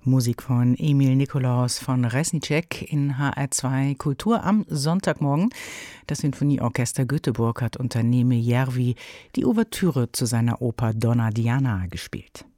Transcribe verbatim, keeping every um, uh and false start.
Musik von Emil Nikolaus von Resnicek in H R zwei Kultur am Sonntagmorgen. Das Sinfonieorchester Göteborg hat unter Neeme Järvi die Ouvertüre zu seiner Oper Donna Diana gespielt.